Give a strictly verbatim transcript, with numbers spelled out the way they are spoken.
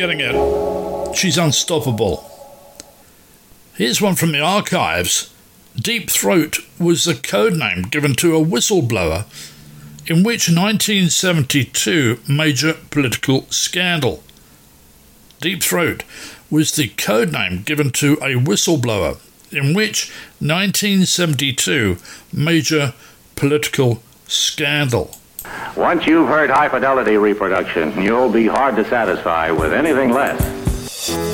getting it. She's unstoppable. Here's one from the archives. Deep Throat was the code name given to a whistleblower in which nineteen seventy-two major political scandal. Deep Throat was the code name given to a whistleblower in which nineteen seventy-two major political scandal. Once you've heard high-fidelity reproduction, you'll be hard to satisfy with anything less.